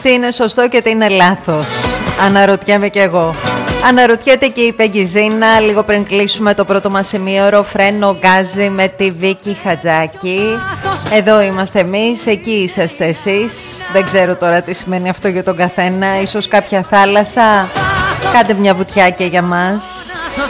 τι είναι σωστό και τι είναι λάθος? Αναρωτιέμαι κι εγώ. Αναρωτιέται και η Πεγκιζίνα. Λίγο πριν κλείσουμε το πρώτο μας σημείο, Φρένο Γκάζι με τη Βίκη Χατζάκη. Εδώ είμαστε εμείς, εκεί είσαστε εσείς. Δεν ξέρω τώρα τι σημαίνει αυτό για τον καθένα. Ίσως κάποια θάλασσα. Κάντε μια βουτιά και για μας.